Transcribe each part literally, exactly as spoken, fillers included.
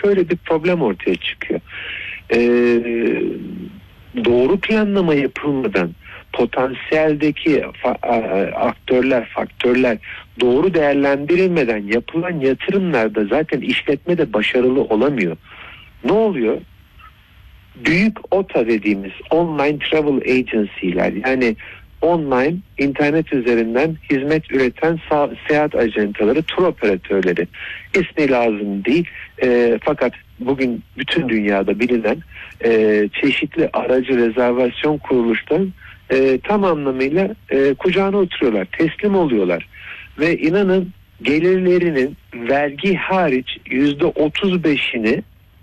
şöyle bir problem ortaya çıkıyor. Ee, doğru planlama yapılmadan potansiyeldeki fa- aktörler, faktörler doğru değerlendirilmeden yapılan yatırımlarda zaten işletmede başarılı olamıyor. Ne oluyor? Büyük O T A dediğimiz online travel agency'ler, yani online internet üzerinden hizmet üreten seyahat ajantaları, tur operatörleri, ismi lazım değil e, fakat bugün bütün dünyada bilinen e, çeşitli aracı rezervasyon kuruluşların e, tam anlamıyla e, kucağına oturuyorlar, teslim oluyorlar ve inanın gelirlerinin vergi hariç yüzde otuz beşini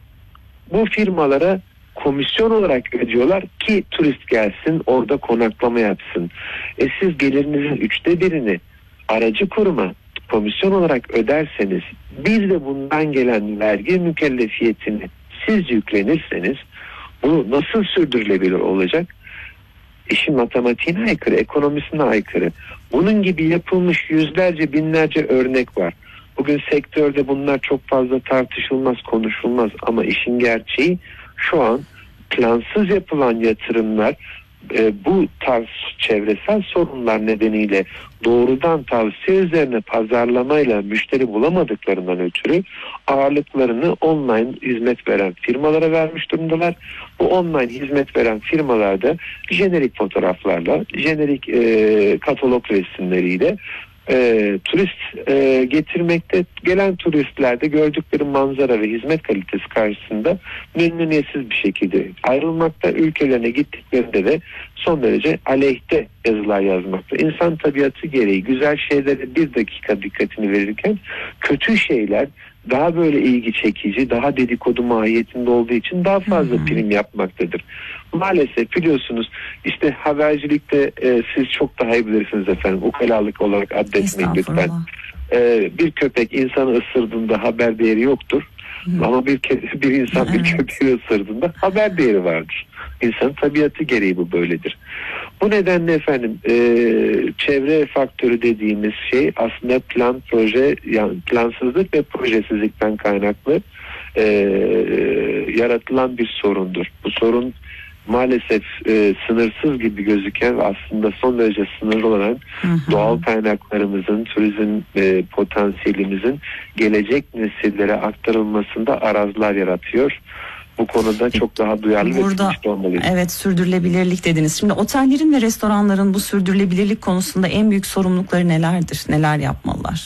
bu firmalara komisyon olarak ödüyorlar ki turist gelsin, orada konaklama yapsın. E siz gelirinizin üçte birini aracı kuruma komisyon olarak öderseniz, bir de bundan gelen vergi mükellefiyetini siz yüklenirseniz bu nasıl sürdürülebilir olacak? İşin matematiğine aykırı, ekonomisine aykırı. Bunun gibi yapılmış yüzlerce, binlerce örnek var. Bugün sektörde bunlar çok fazla tartışılmaz, konuşulmaz ama işin gerçeği şu an plansız yapılan yatırımlar e, bu tarz çevresel sorunlar nedeniyle doğrudan tavsiye üzerine pazarlamayla müşteri bulamadıklarından ötürü ağırlıklarını online hizmet veren firmalara vermiş durumdalar. Bu online hizmet veren firmalarda jenerik fotoğraflarla, jenerik e, katalog resimleriyle E, turist e, getirmekte, gelen turistlerde gördükleri manzara ve hizmet kalitesi karşısında memnuniyetsiz bir şekilde ayrılmakta, ülkelerine gittiklerinde de son derece aleyhte yazılar yazmakta. İnsan tabiatı gereği güzel şeylere bir dakika dikkatini verirken kötü şeyler daha böyle ilgi çekici, daha dedikodu mahiyetinde olduğu için daha fazla hmm. prim yapmaktadır. Maalesef biliyorsunuz işte habercilikte e, siz çok daha iyi bilirsiniz efendim. Ukalalık olarak addetmeyin lütfen. E, bir köpek insanı ısırdığında haber değeri yoktur. Hmm. Ama bir, bir insan evet. bir köpeği ısırdığında haber değeri vardır. İnsanın tabiatı gereği bu böyledir. Bu nedenle efendim e, çevre faktörü dediğimiz şey aslında plan, proje, yani plansızlık ve projesizlikten kaynaklı e, yaratılan bir sorundur. Bu sorun maalesef e, sınırsız gibi gözüken ve aslında son derece sınırlı olan hı hı. doğal kaynaklarımızın, turizm e, potansiyelimizin gelecek nesillere aktarılmasında arazlar yaratıyor. Bu konuda çok daha duyarlı Burada, ve bilinçli olmalıyız. Evet, sürdürülebilirlik dediniz. Şimdi otellerin ve restoranların bu sürdürülebilirlik konusunda en büyük sorumlulukları nelerdir? Neler yapmalılar?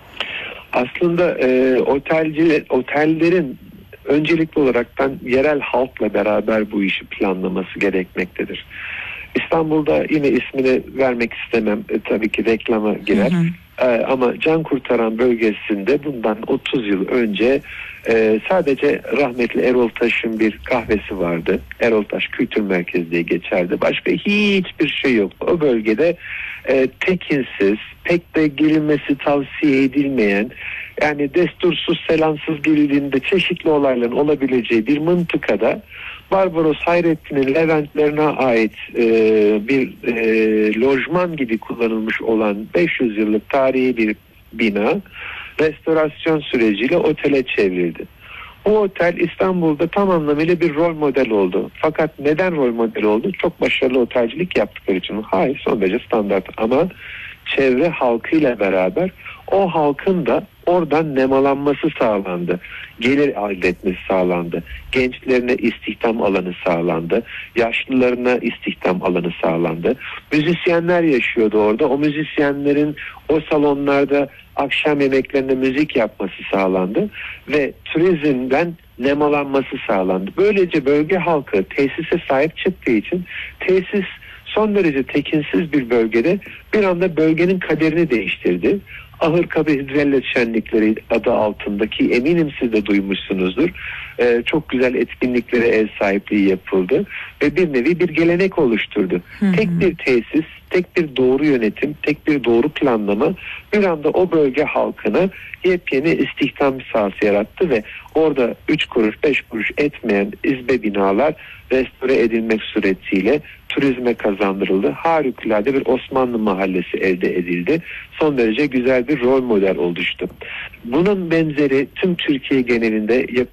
Aslında e, otelci, otellerin öncelikli olaraktan yerel halkla beraber bu işi planlaması gerekmektedir. İstanbul'da yine ismini vermek istemem, e, tabii ki reklama girer. Hı hı. E, ama Can Kurtaran bölgesinde bundan otuz yıl önce e, sadece rahmetli Erol Taş'ın bir kahvesi vardı. Erol Taş Kültür Merkezi diye geçerdi. Başka hiçbir şey yoktu. O bölgede e, tekinsiz, pek de girilmesi tavsiye edilmeyen, yani destursuz, selamsız girildiğinde çeşitli olayların olabileceği bir mıntıkada Barbaros Hayrettin'in Leventlerine ait e, bir e, lojman gibi kullanılmış olan beş yüz yıllık tarihi bir bina restorasyon süreciyle otele çevrildi. O otel İstanbul'da tam anlamıyla bir rol model oldu. Fakat neden rol model oldu? Çok başarılı otelcilik yaptıkları için. Hayır, son derece standart ama çevre halkıyla beraber o halkın da oradan nemalanması sağlandı. Gelir elde etmesi sağlandı. Gençlerine istihdam alanı sağlandı. Yaşlılarına istihdam alanı sağlandı. Müzisyenler yaşıyordu orada. O müzisyenlerin o salonlarda akşam yemeklerinde müzik yapması sağlandı ve turizmden nemalanması sağlandı. Böylece bölge halkı tesise sahip çıktığı için tesis son derece tekinsiz bir bölgede bir anda bölgenin kaderini değiştirdi. Ahırkabe Hidrellez Şenlikleri adı altındaki, eminim siz de duymuşsunuzdur, ee, çok güzel etkinliklere ev sahipliği yapıldı ve bir nevi bir gelenek oluşturdu. Hı hı. Tek bir tesis, tek bir doğru yönetim, tek bir doğru planlama bir anda o bölge halkına yepyeni istihdam sahası yarattı ve orada üç kuruş beş kuruş etmeyen izbe binalar restore edilmek suretiyle turizme kazandırıldı. Harikulade bir Osmanlı mahallesi elde edildi. Son derece güzel bir rol model oluştu. Bunun benzeri tüm Türkiye genelinde